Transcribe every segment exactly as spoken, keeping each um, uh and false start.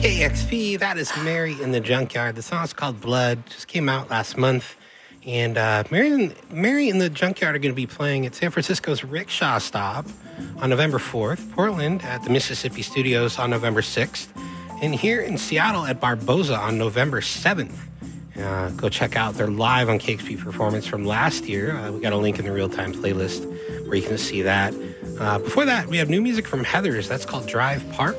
K E X P, that is Mary in the Junkyard. The song's called Blood, just came out last month. And uh, Mary, in, Mary in the Junkyard are going to be playing at San Francisco's Rickshaw Stop on November fourth, Portland at the Mississippi Studios on November sixth, and here in Seattle at Barboza on November seventh. Uh, go check out their live on K E X P performance from last year. Uh, we got a link in the real-time playlist where you can see that. Uh, before that, we have new music from Heathers. That's called Drive Park.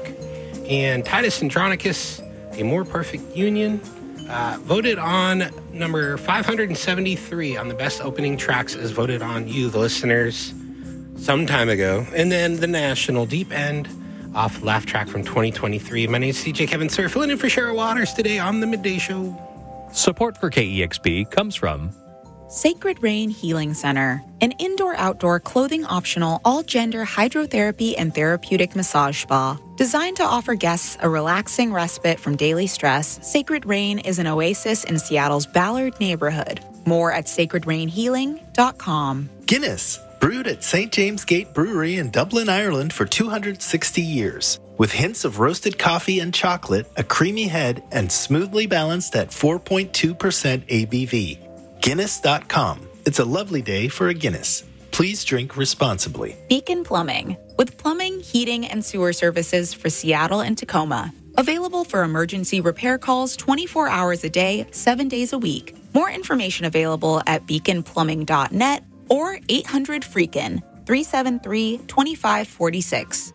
And Titus Andronicus, A More Perfect Union, uh, voted on number five hundred seventy-three on the best opening tracks as voted on you, the listeners, some time ago. And then the National Deep End off Laugh Track from twenty twenty-three. My name is C J Kevin Sir, filling in for Cheryl Waters today on The Midday Show. Support for K E X P comes from Sacred Rain Healing Center, an indoor-outdoor clothing-optional all-gender hydrotherapy and therapeutic massage spa. Designed to offer guests a relaxing respite from daily stress, Sacred Rain is an oasis in Seattle's Ballard neighborhood. More at sacred rain healing dot com. Guinness, brewed at Saint James Gate Brewery in Dublin, Ireland for two hundred sixty years. With hints of roasted coffee and chocolate, a creamy head, and smoothly balanced at four point two percent A B V. Guinness dot com. It's a lovely day for a Guinness. Please drink responsibly. Beacon Plumbing, with plumbing, heating, and sewer services for Seattle and Tacoma. Available for emergency repair calls twenty-four hours a day, seven days a week. More information available at beacon plumbing dot net or eight hundred freakin, three seven three, two five four six.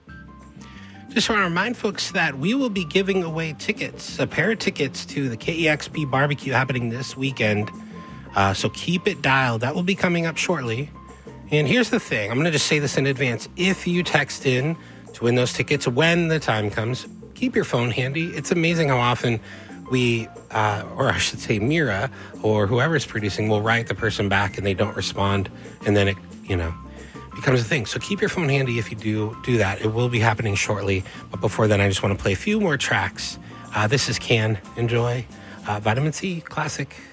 Just want to remind folks that we will be giving away tickets, a pair of tickets to the K E X P barbecue happening this weekend. Uh, so keep it dialed. That will be coming up shortly. And here's the thing. I'm going to just say this in advance. If you text in to win those tickets when the time comes, keep your phone handy. It's amazing how often we, uh, or I should say Mira, or whoever's producing, will write the person back and they don't respond. And then it, you know, becomes a thing. So keep your phone handy if you do do that. It will be happening shortly. But before then, I just want to play a few more tracks. Uh, this is Can. Enjoy. Uh, Vitamin C, classic.